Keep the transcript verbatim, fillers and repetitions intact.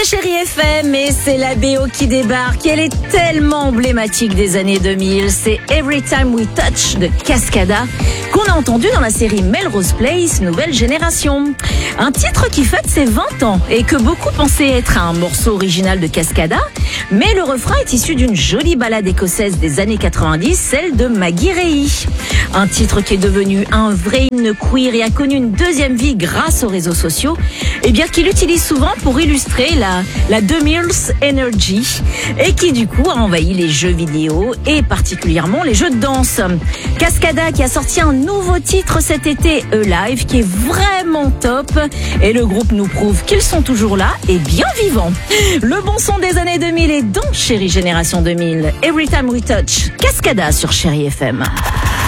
C'est Chérie F M et c'est la B O qui débarque. Elle est tellement emblématique des années deux mille. C'est Every Time We Touch de Cascada qu'on a entendu dans la série Melrose Place, Nouvelle Génération. Un titre qui fête ses vingt ans et que beaucoup pensaient être un morceau original de Cascada. Mais le refrain est issu d'une jolie ballade écossaise des années quatre-vingt-dix, celle de Maggie Reilly. Un titre qui est devenu un vrai hymne queer et a connu une deuxième vie grâce aux réseaux sociaux, et bien qu'il utilise souvent pour illustrer la, la deux mille Energy et qui du coup a envahi les jeux vidéo et particulièrement les jeux de danse. Cascada qui a sorti un nouveau titre cet été, Alive, qui est vraiment top et le groupe nous prouve qu'ils sont toujours là et bien vivants. Le bon son des années deux mille est dans Chérie Génération deux mille. Every Time We Touch, Cascada sur Chérie F M.